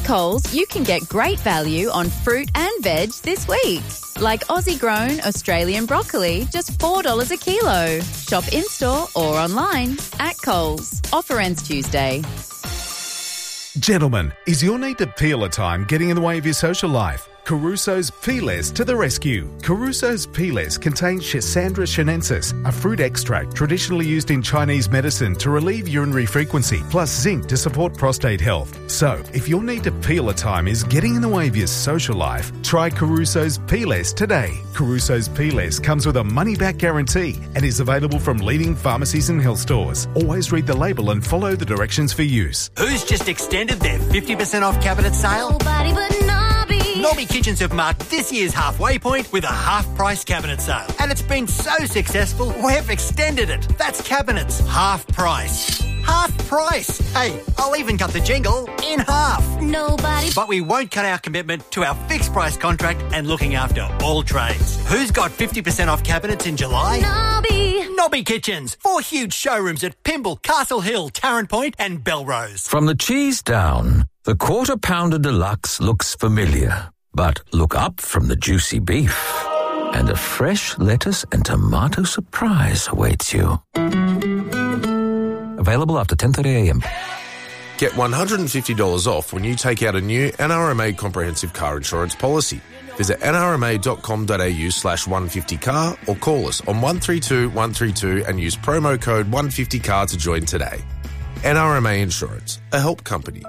Coles, you can get great value on fruit and veg this week. Like Aussie-grown Australian broccoli, just $4 a kilo. Shop in-store or online at Coles. Offer ends Tuesday. Gentlemen, is your need to peel a time getting in the way of your social life? Caruso's Peelers to the rescue. Caruso's Peelers contain Schisandra chinensis, a fruit extract traditionally used in Chinese medicine to relieve urinary frequency, plus zinc to support prostate health. So, if your need to peel a time is getting in the way of your social life, try Caruso's Peelers today. Caruso's Peelers comes with a money-back guarantee and is available from leading pharmacies and health stores. Always read the label and follow the directions for use. Who's just extended their 50% off cabinet sale? Nobody but Nobby. Nobby Kitchens have marked this year's halfway point with a half-price cabinet sale. And it's been so successful, we've extended it. That's cabinets, half price. Half price. Hey, I'll even cut the jingle in half. Nobody. But we won't cut our commitment to our fixed price contract and looking after all trades. Who's got 50% off cabinets in July? Nobby. Nobby Kitchens. 4 huge showrooms at Pymble, Castle Hill, Tarrant Point and Belrose. From the cheese down, the Quarter Pounder Deluxe looks familiar. But look up from the juicy beef, and a fresh lettuce and tomato surprise awaits you. Available after 10:30am. Get $150 off when you take out a new NRMA comprehensive car insurance policy. Visit nrma.com.au/150car or call us on 132 132 and use promo code 150car to join today. NRMA Insurance, a help company.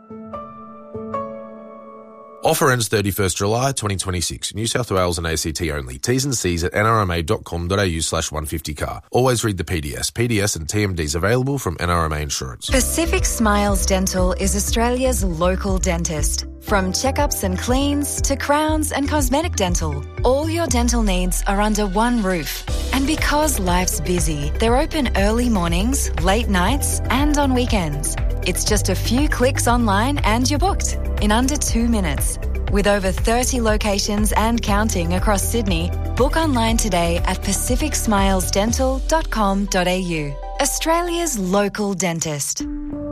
Offer ends 31st July 2026. New South Wales and ACT only. T's and C's at nrma.com.au/150car. Always read the PDS. PDS and TMDs available from NRMA Insurance. Pacific Smiles Dental is Australia's local dentist. From checkups and cleans to crowns and cosmetic dental, all your dental needs are under one roof. And because life's busy, they're open early mornings, late nights, and on weekends. It's just a few clicks online and you're booked in under 2 minutes. With over 30 locations and counting across Sydney, book online today at pacificsmilesdental.com.au. Australia's local dentist.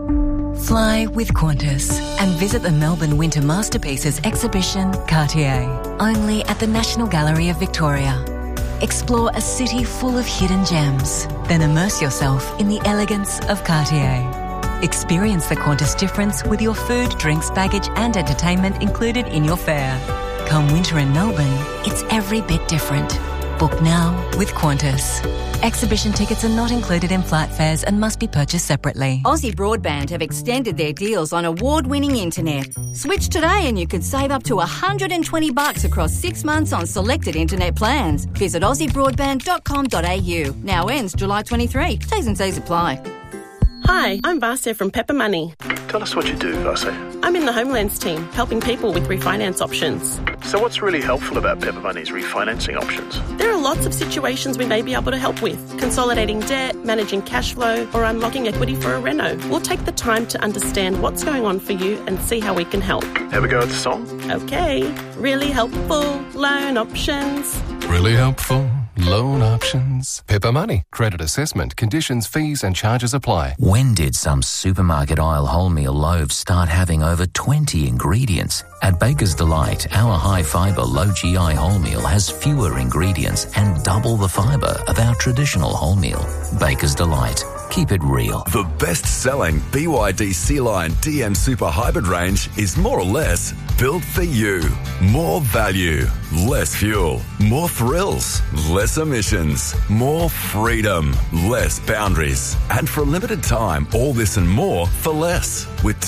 Fly with Qantas and visit the Melbourne Winter Masterpieces exhibition, Cartier, only at the National Gallery of Victoria. Explore a city full of hidden gems, then immerse yourself in the elegance of Cartier. Experience the Qantas difference with your food, drinks, baggage and entertainment included in your fare. Come winter in Melbourne, it's every bit different. Book now with Qantas. Exhibition tickets are not included in flight fares and must be purchased separately. Aussie Broadband have extended their deals on award-winning internet. Switch today and you could save up to $120 across 6 months on selected internet plans. Visit aussiebroadband.com.au. Now ends July 23. T's and C's apply. Hi, I'm Vasya from Pepper Money. Tell us what you do, Vasya. I'm in the Homelands team, helping people with refinance options. So what's really helpful about Pepper Money's refinancing options? There are lots of situations we may be able to help with. Consolidating debt, managing cash flow, or unlocking equity for a reno. We'll take the time to understand what's going on for you and see how we can help. Have a go at the song? Okay. Really helpful loan options. Really helpful loan options. Pepper Money. Credit assessment. Conditions, fees and charges apply. When did some supermarket aisle wholemeal loaves start having over 20 ingredients? At Baker's Delight, our high-fibre, low-GI wholemeal has fewer ingredients and double the fibre of our traditional wholemeal. Baker's Delight. Keep it real. The best-selling BYD Sea-Line DM Super Hybrid range is more or less built for you. More value, less fuel, more thrills, less emissions, more freedom, less boundaries. And for a limited time, all this and more for less. With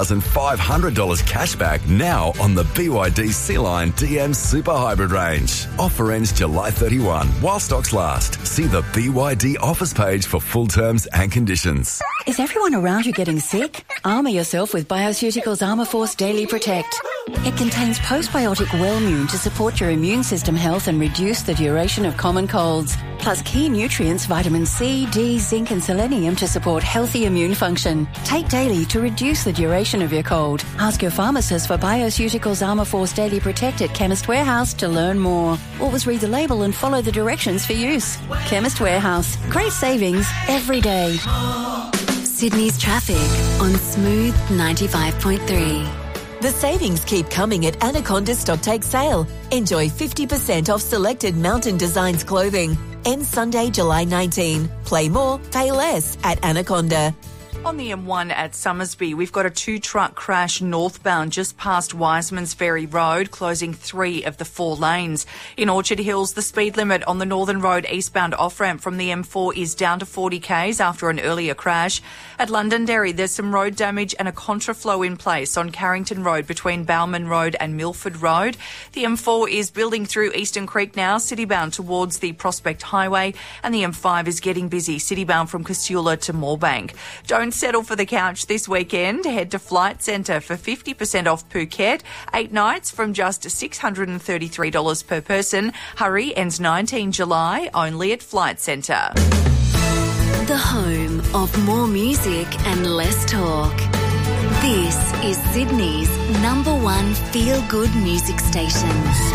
$2,500 cashback now on the BYD Sea-Line DM Super Hybrid range. Offer ends July 31 while stocks last. See the BYD offers page for full terms and conditions. Is everyone around you getting sick? Armour yourself with Bioceuticals Armour Force Daily Protect. It contains postbiotic Wellmune to support your immune system health and reduce the duration of common colds. Plus key nutrients vitamin C, D, zinc and selenium to support healthy immune function. Take daily to reduce the duration of your cold. Ask your pharmacist for Bioceuticals Armour Force Daily Protect at Chemist Warehouse to learn more. Always read the label and follow the directions for use. Chemist Warehouse. Great savings every day. Sydney's traffic on Smooth 95.3. The savings keep coming at Anaconda's Stocktake sale. Enjoy 50% off selected Mountain Designs clothing. Ends Sunday, July 19. Play more, pay less at Anaconda. On the M1 at Summersby, we've got a two-truck crash northbound just past Wiseman's Ferry Road, closing 3 of the 4 lanes. In Orchard Hills, the speed limit on the Northern Road eastbound off-ramp from the M4 is down to 40 k's after an earlier crash. At Londonderry, there's some road damage and a contraflow in place on Carrington Road between Bowman Road and Milford Road. The M4 is building through Eastern Creek now, citybound towards the Prospect Highway, and the M5 is getting busy, citybound from Casula to Moorebank. Don't settle for the couch this weekend. Head to Flight Centre for 50% off Phuket. 8 nights from just $633 per person. Hurry, ends 19 July, only at Flight Centre. The home of more music and less talk. This is Sydney's #1 feel-good music station.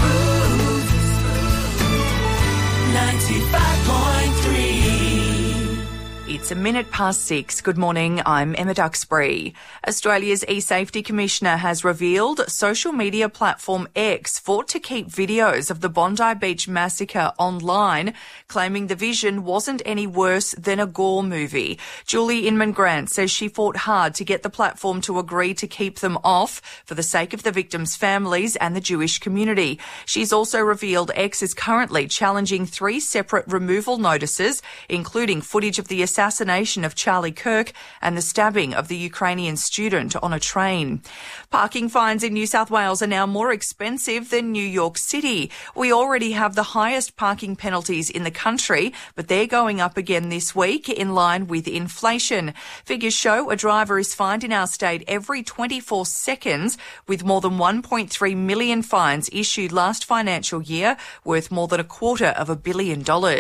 95.3. It's 6:01. Good morning, I'm Emma Duxbury. Australia's eSafety Commissioner has revealed social media platform X fought to keep videos of the Bondi Beach massacre online, claiming the vision wasn't any worse than a gore movie. Julie Inman-Grant says she fought hard to get the platform to agree to keep them off for the sake of the victims' families and the Jewish community. She's also revealed X is currently challenging 3 separate removal notices, including footage of the assassination of Charlie Kirk and the stabbing of the Ukrainian student on a train. Parking fines in New South Wales are now more expensive than New York City. We already have the highest parking penalties in the country, but they're going up again this week in line with inflation. Figures show a driver is fined in our state every 24 seconds, with more than 1.3 million fines issued last financial year, worth more than $250 million.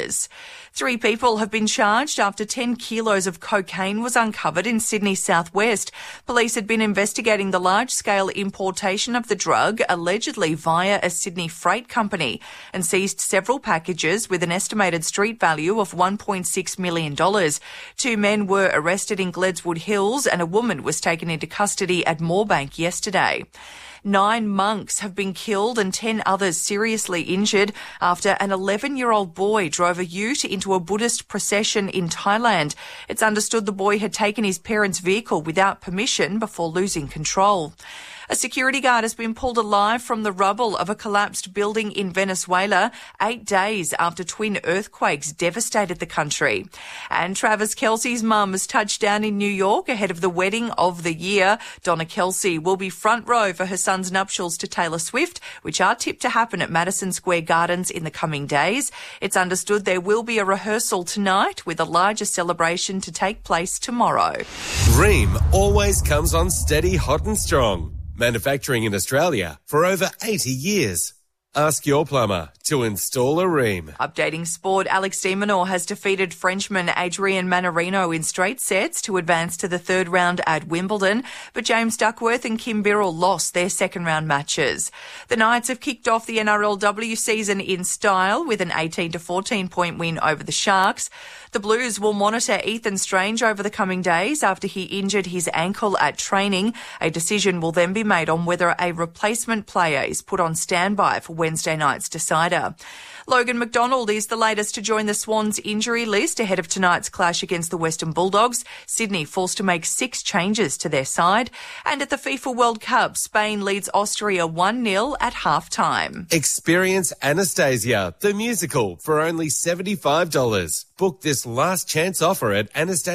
3 people have been charged after 10 kilos of cocaine was uncovered in Sydney's southwest. Police had been investigating the large-scale importation of the drug, allegedly via a Sydney freight company, and seized several packages with an estimated street value of $1.6 million. 2 men were arrested in Gledswood Hills and a woman was taken into custody at Moorebank yesterday. 9 monks have been killed and 10 others seriously injured after an 11-year-old boy drove a ute into a Buddhist procession in Thailand. It's understood the boy had taken his parents' vehicle without permission before losing control. A security guard has been pulled alive from the rubble of a collapsed building in Venezuela 8 days after twin earthquakes devastated the country. And Travis Kelce's mum has touched down in New York ahead of the wedding of the year. Donna Kelce will be front row for her son's nuptials to Taylor Swift, which are tipped to happen at Madison Square Gardens in the coming days. It's understood there will be a rehearsal tonight with a larger celebration to take place tomorrow. Rheem always comes on steady, hot and strong. Manufacturing in Australia for over 80 years. Ask your plumber to install a Rheem. Updating sport, Alex de Minaur has defeated Frenchman Adrian Manarino in straight sets to advance to the 3rd round at Wimbledon, but James Duckworth and Kim Birrell lost their second-round matches. The Knights have kicked off the NRLW season in style with an 18-14 point win over the Sharks. The Blues will monitor Ethan Strange over the coming days after he injured his ankle at training. A decision will then be made on whether a replacement player is put on standby for Wednesday night's decider. Logan McDonald is the latest to join the Swans injury list ahead of tonight's clash against the Western Bulldogs. Sydney forced to make 6 changes to their side. And at the FIFA World Cup, Spain leads Austria 1-0 at half-time. Experience Anastasia, the musical, for only $75. Book this last chance offer at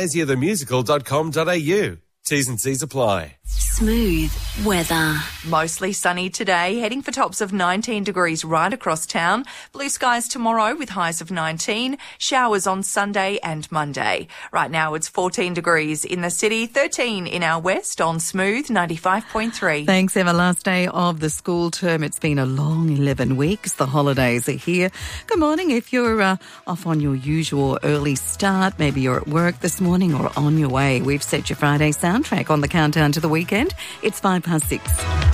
anastasiathemusical.com.au. T's and C's apply. Smooth weather. Mostly sunny today, heading for tops of 19 degrees right across town. Blue skies tomorrow with highs of 19. Showers on Sunday and Monday. Right now it's 14 degrees in the city, 13 in our west on Smooth 95.3. Thanks, Emma. Last day of the school term. It's been a long 11 weeks. The holidays are here. Good morning. If you're off on your usual early start, maybe you're at work this morning or on your way, we've set your Friday soundtrack on the countdown to the weekend. It's 6:05.